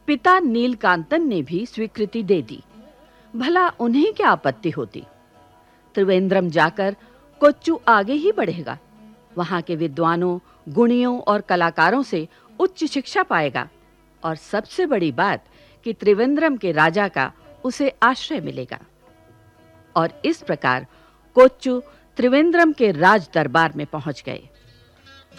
पिता नीलकांतन ने भी स्वीकृति दे दी। भला उन्हें क्या आपत्ति होती? त्रिवेंद्रम जाकर कोच्चू आगे ही बढ़ेगा, वहां के विद्वानों, गुणियों और कलाकारों से उच्च शिक्षा पाएगा और सबसे बड़ी बात कि त्रिवेंद्रम के राजा का उसे आश्रय मिलेगा। और इस प्रकार कोच्चू त्रिवेंद्रम के राज दरबार में पहुंच गए।